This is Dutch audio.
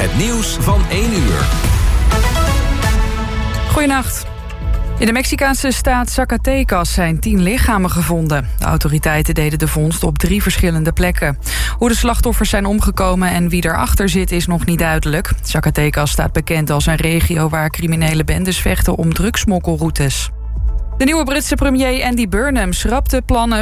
Het nieuws van 1 uur. Goedenacht. In de Mexicaanse staat Zacatecas zijn 10 lichamen gevonden. De autoriteiten deden de vondst op 3 verschillende plekken. Hoe de slachtoffers zijn omgekomen en wie erachter zit is nog niet duidelijk. Zacatecas staat bekend als een regio waar criminele bendes vechten om drugssmokkelroutes. De nieuwe Britse premier Andy Burnham schrapt de plannen